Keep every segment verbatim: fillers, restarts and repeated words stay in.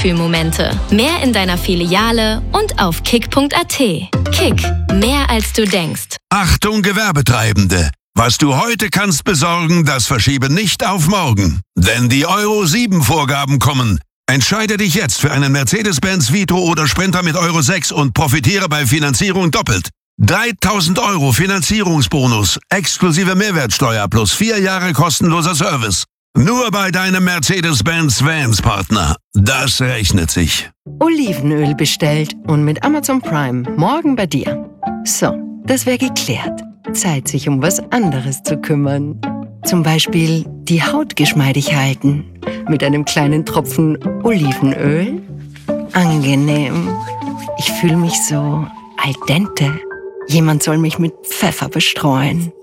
Wohlfühlmomente. Mehr in deiner Filiale und auf kick punkt a t. Kick, mehr als du denkst. Achtung Gewerbetreibende! Was du heute kannst besorgen, das verschiebe nicht auf morgen. Denn die Euro sieben Vorgaben kommen. Entscheide dich jetzt für einen Mercedes-Benz Vito oder Sprinter mit Euro sechs und profitiere bei Finanzierung doppelt. dreitausend Euro Finanzierungsbonus, exklusive Mehrwertsteuer plus vier Jahre kostenloser Service. Nur bei deinem Mercedes-Benz Vans-Partner. Das rechnet sich. Olivenöl bestellt und mit Amazon Prime morgen bei dir. So, das wäre geklärt. Zeit, sich um was anderes zu kümmern. Zum Beispiel die Haut geschmeidig halten. Mit einem kleinen Tropfen Olivenöl. Angenehm. Ich fühle mich so al dente. Jemand soll mich mit Pfeffer bestreuen.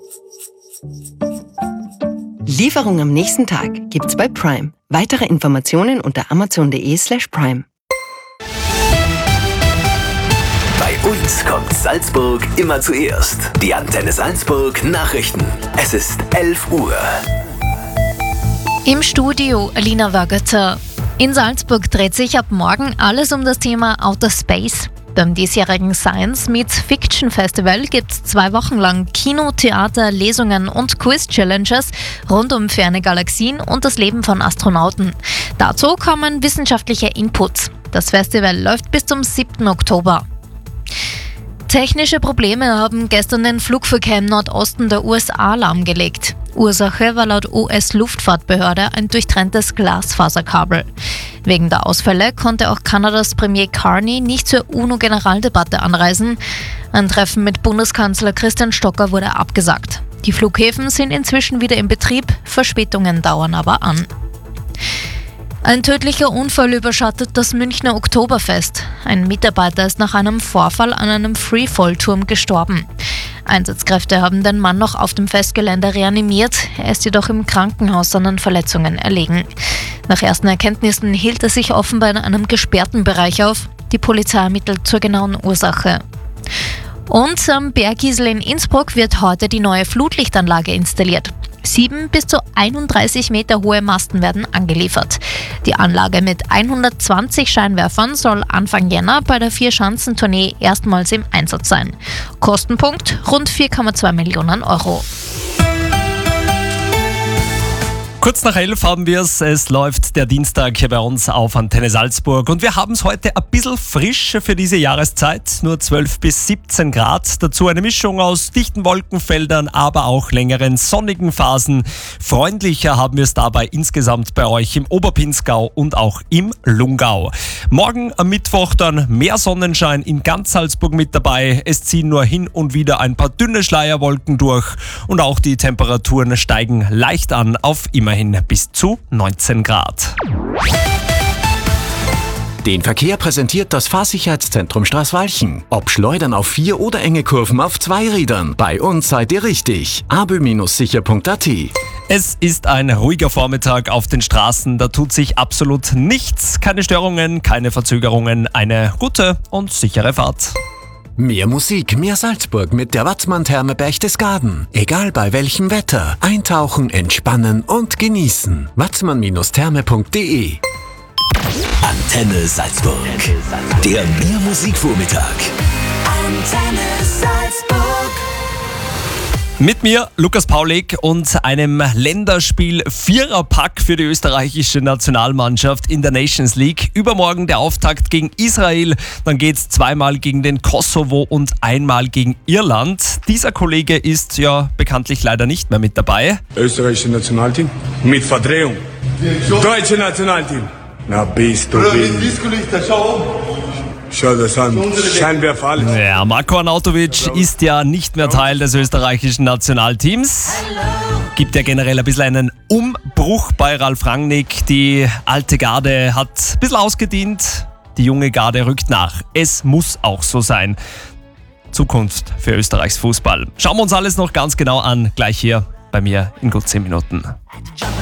Lieferung am nächsten Tag gibt's bei Prime. Weitere Informationen unter amazon punkt de slash prime. Bei uns kommt Salzburg immer zuerst. Die Antenne Salzburg Nachrichten. Es ist elf Uhr. Im Studio Alina Waggerter. In Salzburg dreht sich ab morgen alles um das Thema Outer Space. Beim diesjährigen Science Meets Fiction Festival gibt es zwei Wochen lang Kino, Theater, Lesungen und Quiz-Challenges rund um ferne Galaxien und das Leben von Astronauten. Dazu kommen wissenschaftliche Inputs. Das Festival läuft bis zum siebten Oktober. Technische Probleme haben gestern den Flugverkehr im Nordosten der U S A lahmgelegt. Ursache war laut U S-Luftfahrtbehörde ein durchtrenntes Glasfaserkabel. Wegen der Ausfälle konnte auch Kanadas Premier Carney nicht zur UNO-Generaldebatte anreisen. Ein Treffen mit Bundeskanzler Christian Stocker wurde abgesagt. Die Flughäfen sind inzwischen wieder in Betrieb, Verspätungen dauern aber an. Ein tödlicher Unfall überschattet das Münchner Oktoberfest. Ein Mitarbeiter ist nach einem Vorfall an einem Freefall-Turm gestorben. Einsatzkräfte haben den Mann noch auf dem Festgelände reanimiert, er ist jedoch im Krankenhaus an Verletzungen erlegen. Nach ersten Erkenntnissen hielt er sich offenbar in einem gesperrten Bereich auf. Die Polizei ermittelt zur genauen Ursache. Und am Bergisel in Innsbruck wird heute die neue Flutlichtanlage installiert. Sieben bis zu einunddreißig Meter hohe Masten werden angeliefert. Die Anlage mit hundertzwanzig Scheinwerfern soll Anfang Jänner bei der Vier-Schanzentournee erstmals im Einsatz sein. Kostenpunkt rund vier Komma zwei Millionen Euro. Kurz nach elf haben wir es. Es läuft der Dienstag hier bei uns auf Antenne Salzburg. Und wir haben es heute ein bisschen frisch für diese Jahreszeit. Nur zwölf bis siebzehn Grad. Dazu eine Mischung aus dichten Wolkenfeldern, aber auch längeren sonnigen Phasen. Freundlicher haben wir es dabei insgesamt bei euch im Oberpinzgau und auch im Lungau. Morgen am Mittwoch dann mehr Sonnenschein in ganz Salzburg mit dabei. Es ziehen nur hin und wieder ein paar dünne Schleierwolken durch. Und auch die Temperaturen steigen leicht an auf immer Immerhin bis zu neunzehn Grad. Den Verkehr präsentiert das Fahrsicherheitszentrum Straßwalchen. Ob Schleudern auf vier oder enge Kurven auf zwei Rädern. Bei uns seid ihr richtig. abö sicher punkt a t. Es ist ein ruhiger Vormittag auf den Straßen. Da tut sich absolut nichts. Keine Störungen, keine Verzögerungen. Eine gute und sichere Fahrt. Mehr Musik, mehr Salzburg mit der Watzmann-Therme Berchtesgaden. Egal bei welchem Wetter. Eintauchen, entspannen und genießen. watzmann Therme punkt de. Antenne Salzburg. Der Mehr Musikvormittag. Antenne Salzburg. Mit mir Lukas Paulik und einem Länderspiel-Viererpack für die österreichische Nationalmannschaft in der Nations League. Übermorgen der Auftakt gegen Israel, dann geht's zweimal gegen den Kosovo und einmal gegen Irland. Dieser Kollege ist ja bekanntlich leider nicht mehr mit dabei. Österreichische Nationalteam mit Verdrehung. Deutsche Nationalteam. Na bist du wild. Schau das an, Scheinwerfer alles. Ja, Marko Arnautovic ist ja nicht mehr Teil des österreichischen Nationalteams. Gibt ja generell ein bisschen einen Umbruch bei Ralf Rangnick. Die alte Garde hat ein bisschen ausgedient, die junge Garde rückt nach. Es muss auch so sein. Zukunft für Österreichs Fußball. Schauen wir uns alles noch ganz genau an, gleich hier bei mir in gut zehn Minuten.